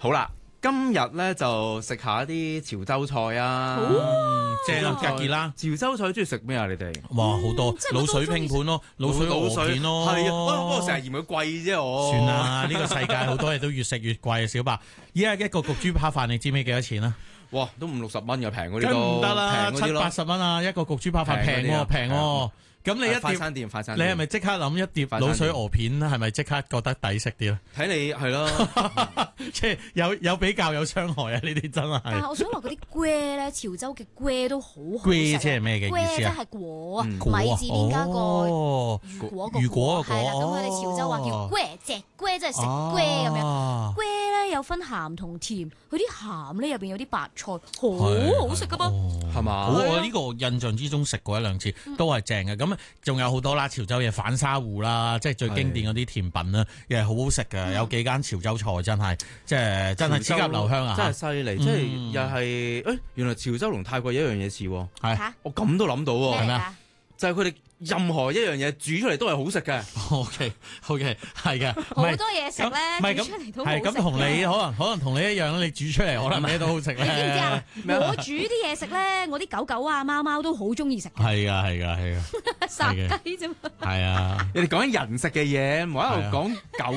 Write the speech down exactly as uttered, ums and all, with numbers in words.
好啦，今日咧就食下啲潮州菜啊， 正啊，格傑啦。 潮州菜中意食咩啊？你哋？ 哇，好多滷水拼盤咯，滷水鵝片咯， 係啊，不過不過成日嫌佢貴啫，我。 算啦，呢個世界好多嘢都越食越貴啊，小白。依家一個焗豬扒飯，你知唔知幾多錢啊？ 哇，都五六十蚊嘅，平嗰啲梗都唔得啦， 平嗰啲咯七八十蚊啊，一個焗豬扒飯平喎，平喎。咁你一碟， 快餐店，快餐你係咪即刻諗一碟滷水鵝片？係咪即刻覺得抵食啲咧？ 睇你係咯， 即係有有比較有傷害啊！呢啲真係。 但係我想話嗰啲粿咧，潮州嘅粿都好好食。 粿即係咩嘅意思啊？ 粿即係果啊， 嗯米字邊加個哦魚果個魚果個果係啦，咁佢哋潮州話叫粿，隻粿即係食粿咁樣。 啊粿咧有分鹹同甜，佢啲鹹咧入邊有啲白菜，好好食噶噃。 係嘛？ 我我呢個印象之中食過一兩次，都係正嘅。咁仲有好多啦，潮州嘢反沙芋啦，即係最經典嗰啲甜品啦，又係好好食嘅。有幾間潮州菜真係，即係真係齒頰留香啊！ 真係犀利，即係又係誒，原來潮州同泰國有一樣嘢似喎， 係嚇我咁都諗到喎， 係咩啊？ 就係佢哋任何一樣嘢煮出嚟都係好食嘅。 O K O K 係嘅， 好多嘢食唔係咧， 咁煮出嚟都好食嘅。 係咁，同你可能可能同你一樣，你煮出嚟可能咩都好食你知唔知咧啊？。我煮啲嘢食咧，我啲狗狗啊、貓貓都好中意食嘅， 係噶係噶係噶， 殺雞啫嘛。 係啊。 你哋講緊人食嘅嘢，唔好喺度講狗